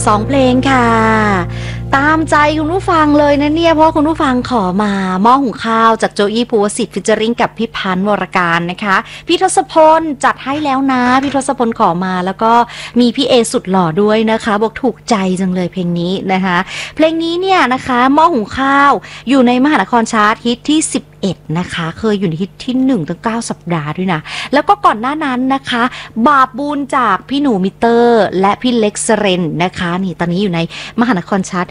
2 เพลงค่ะตามใจคุณผู้ฟังเลยนะเนี่ยเพราะคุณผู้ฟังขอมาหม้อหุงข้าวจากโจอี้ภูวสิทธิ์ฟิชเจอริงกับพี่พันธ์วรการนะคะพี่ทศพลจัดให้แล้วนะพี่ทศพลขอมาแล้วก็มีพี่เอสุดหล่อด้วยนะคะบอกถูกใจจังเลยเพลงนี้นะคะเพลงนี้เนี่ยนะคะหม้อหุงข้าวอยู่ในมหานครชาร์ตฮิตที่11นะคะเคยอยู่ในฮิตที่1ถึง9สัปดาห์ด้วยนะแล้วก็ก่อนหน้านั้นนะคะบาปบุญจากพี่หนูมิเตอร์และพี่เล็กซ์เรนนะคะนี่ตอนนี้อยู่ในมหานครชาร์ต